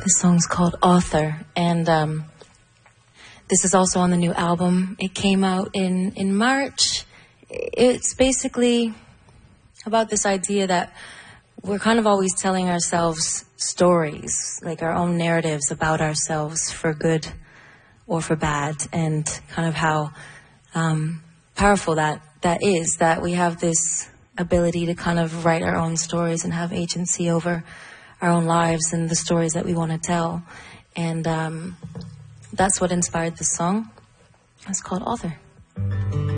This song's called Author, and this is also on the new album. It came out in March. It's basically about this idea that we're kind of always telling ourselves stories, like our own narratives about ourselves, for good or for bad, and kind of how powerful that is, that we have this ability to kind of write our own stories and have agency over our own lives and the stories that we want to tell. And that's what inspired this song. It's called Author.